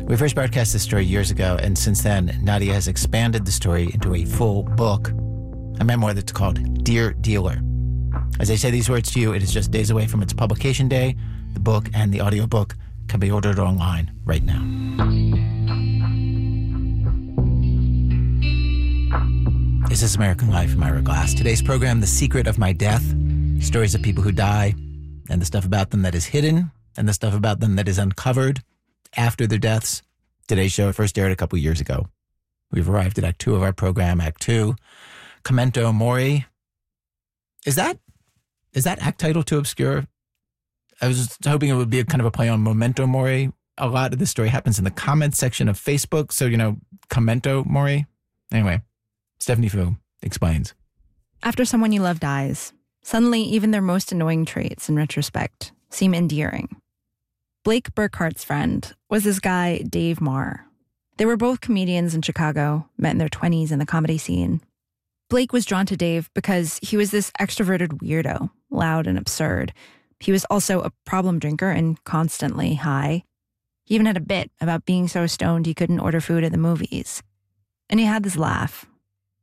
We first broadcast this story years ago, and since then, Nadia has expanded the story into a full book, a memoir that's called Dear Dealer. As I say these words to you, it is just days away from its publication day. The book and the audiobook can be ordered online right now. This is American Life. I'm Ira Glass. Today's program, The Secret of My Death. Stories of people who die, and the stuff about them that is hidden, and the stuff about them that is uncovered after their deaths. Today's show first aired a couple years ago. We've arrived at Act 2 of our program, Act 2. Memento Mori. Is that act title too obscure? I was just hoping it would be a kind of a play on Memento Mori. A lot of this story happens in the comments section of Facebook, so, Memento Mori. Anyway, Stephanie Fu explains. After someone you love dies, suddenly even their most annoying traits, in retrospect, seem endearing. Blake Burkhart's friend was this guy, Dave Marr. They were both comedians in Chicago, met in their 20s in the comedy scene. Blake was drawn to Dave because he was this extroverted weirdo, loud and absurd. He was also a problem drinker and constantly high. He even had a bit about being so stoned he couldn't order food at the movies. And he had this laugh,